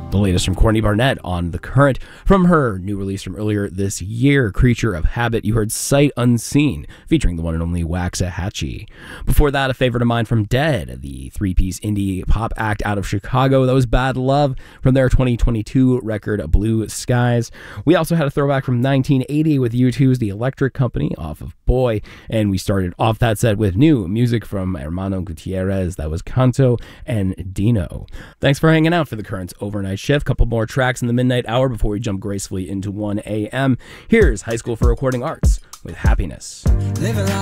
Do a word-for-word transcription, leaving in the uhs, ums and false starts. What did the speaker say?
The latest from Courtney Barnett on The Current. From her new release from earlier this year, Creature of Habit, you heard Sight Unseen, featuring the one and only Waxahachie. Before that, a favorite of mine from Dead, the three-piece indie pop act out of Chicago. That was Bad Love from their twenty twenty-two record, Blue Skies. We also had a throwback from nineteen eighty with U two's The Electric Company off of Boy, and we started off that set with new music from Hermano Gutierrez. That was Canto and Dino. Thanks for hanging out for The Current's overnight shift. Couple more tracks in the midnight hour before we jump gracefully into one a.m. Here's High School for Recording Arts with Happiness.